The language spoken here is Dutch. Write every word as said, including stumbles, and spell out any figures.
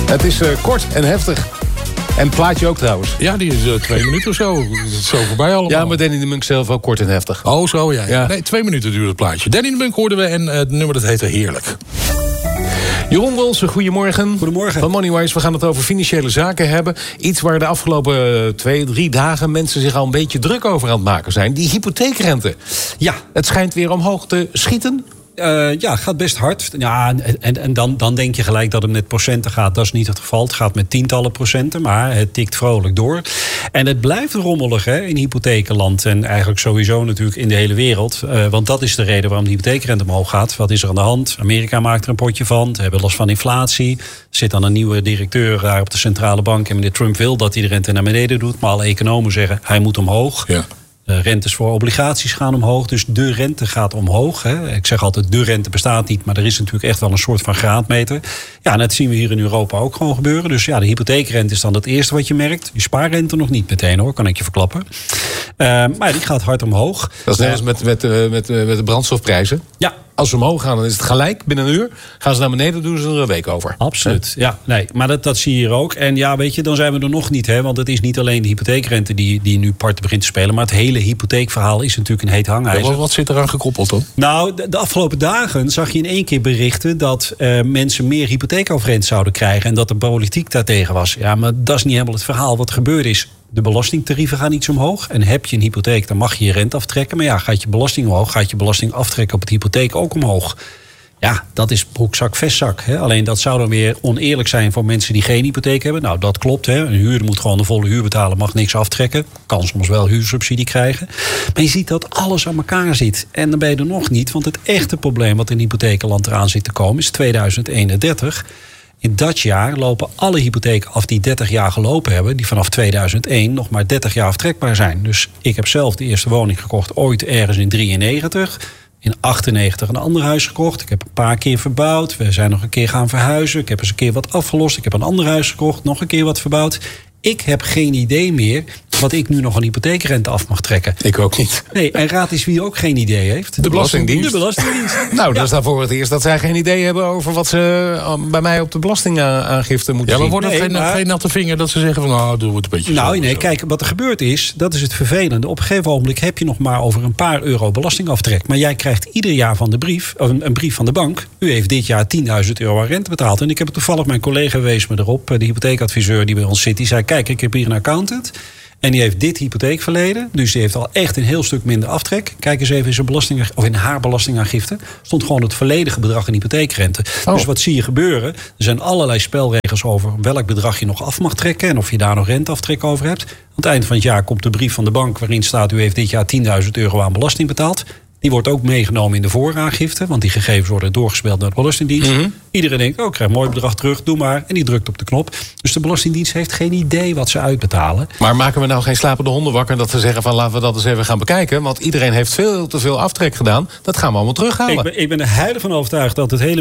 Het is uh, kort en heftig. En het plaatje ook trouwens. Ja, die is uh, twee minuten of zo. Het is zo voorbij allemaal. Ja, maar Danny de Munk zelf ook kort en heftig. Oh, zo ja. ja. Nee, twee minuten duurde het plaatje. Danny de Munk hoorden we en uh, het nummer dat heette Heerlijk. Jeroen Wolse, goedemorgen. Goedemorgen. Van Moneywise, we gaan het over financiële zaken hebben. Iets waar de afgelopen twee, drie dagen mensen zich al een beetje druk over aan het maken zijn. Die hypotheekrente. Ja. Het schijnt weer omhoog te schieten. Uh, ja, het gaat best hard. Ja, en en dan, dan denk je gelijk dat het met procenten gaat. Dat is niet het geval. Het gaat met tientallen procenten, maar het tikt vrolijk door. En het blijft rommelig hè, in hypothekenland. En eigenlijk sowieso natuurlijk in de hele wereld. Uh, want dat is de reden waarom de hypotheekrente omhoog gaat. Wat is er aan de hand? Amerika maakt er een potje van. Ze hebben last van inflatie. Er zit dan een nieuwe directeur daar op de centrale bank. En meneer Trump wil dat hij de rente naar beneden doet. Maar alle economen zeggen hij moet omhoog. Ja. De rentes voor obligaties gaan omhoog, dus de rente gaat omhoog. Hè. Ik zeg altijd, de rente bestaat niet, maar er is natuurlijk echt wel een soort van graadmeter. Ja, en dat zien we hier in Europa ook gewoon gebeuren. Dus ja, de hypotheekrente is dan het eerste wat je merkt. Je spaarrente nog niet meteen hoor, kan ik je verklappen. Uh, maar die gaat hard omhoog. Dat is net als met, met, uh, met, uh, met de brandstofprijzen. Ja. Als ze omhoog gaan, dan is het gelijk binnen een uur. Gaan ze naar beneden, doen ze er een week over. Absoluut, ja. Nee, maar dat, dat zie je hier ook. En ja, weet je, dan zijn we er nog niet. Hè, want het is niet alleen de hypotheekrente die, die nu part begint te spelen. Maar het hele hypotheekverhaal is natuurlijk een heet hangijzer. Ja, wat zit eraan gekoppeld dan? Nou, de, de afgelopen dagen zag je in één keer berichten dat uh, mensen meer hypotheekovereenkomst zouden krijgen. En dat de politiek daartegen was. Ja, maar dat is niet helemaal het verhaal. Wat gebeurd is, de belastingtarieven gaan iets omhoog. En heb je een hypotheek, dan mag je je rente aftrekken. Maar ja, gaat je belasting omhoog, gaat je belasting aftrekken op het hypotheek ook omhoog. Ja, dat is broekzak, vestzak. Hè. Alleen dat zou dan weer oneerlijk zijn voor mensen die geen hypotheek hebben. Nou, dat klopt. Hè. Een huurder moet gewoon de volle huur betalen, mag niks aftrekken. Kan soms wel huursubsidie krijgen. Maar je ziet dat alles aan elkaar zit. En dan ben je er nog niet, want het echte probleem wat in hypothekenland eraan zit te komen is tweeduizend eenendertig. In dat jaar lopen alle hypotheken af die dertig jaar gelopen hebben, die vanaf tweeduizend één nog maar dertig jaar aftrekbaar zijn. Dus ik heb zelf de eerste woning gekocht ooit ergens in drieënnegentig. In achtennegentig een ander huis gekocht. Ik heb een paar keer verbouwd. We zijn nog een keer gaan verhuizen. Ik heb eens een keer wat afgelost. Ik heb een ander huis gekocht. Nog een keer wat verbouwd. Ik heb geen idee meer wat ik nu nog een hypotheekrente af mag trekken. Ik ook niet. Nee, en raad eens wie ook geen idee heeft. De Belastingdienst. De Belastingdienst. Nou, dat is dan voor het eerst dat zij geen idee hebben over wat ze bij mij op de belastingaangifte moeten zien. Ja, maar zien. wordt het Nee, geen, maar... geen natte vinger dat ze zeggen van nou, doe het een beetje Nou, zo, nee, zo. kijk, wat er gebeurd is, dat is het vervelende. Op een gegeven ogenblik heb je nog maar over een paar euro belastingaftrek. Maar jij krijgt ieder jaar van de brief, of een, een brief van de bank. U heeft dit jaar tienduizend euro aan rente betaald. En ik heb het toevallig, mijn collega wees me erop, de hypotheekadviseur die bij ons zit, die zei, kijk, ik heb hier een accountant. En die heeft dit hypotheekverleden. Dus die heeft al echt een heel stuk minder aftrek. Kijk eens even in, zijn belasting, of in haar belastingaangifte. Stond gewoon het volledige bedrag in hypotheekrente. Oh. Dus wat zie je gebeuren? Er zijn allerlei spelregels over welk bedrag je nog af mag trekken. En of je daar nog renteaftrek over hebt. Aan het eind van het jaar komt de brief van de bank waarin staat, u heeft dit jaar tienduizend euro aan belasting betaald. Die wordt ook meegenomen in de vooraangifte. Want die gegevens worden doorgespeeld naar de Belastingdienst. Mm-hmm. Iedereen denkt, oh, ik krijg een mooi bedrag terug, doe maar. En die drukt op de knop. Dus de Belastingdienst heeft geen idee wat ze uitbetalen. Maar maken we nou geen slapende honden wakker dat ze zeggen van laten we dat eens even gaan bekijken. Want iedereen heeft veel te veel aftrek gedaan. Dat gaan we allemaal terughalen. Ik ben, ik ben er heilig van overtuigd dat het hele